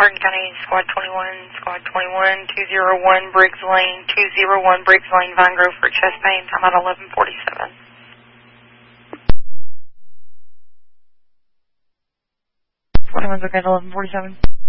Hardin County, Squad 21, 201 Briggs Lane, 201 Briggs Lane, Vine Grove for chest pain. I'm at 1147. Everyone's okay at 1147.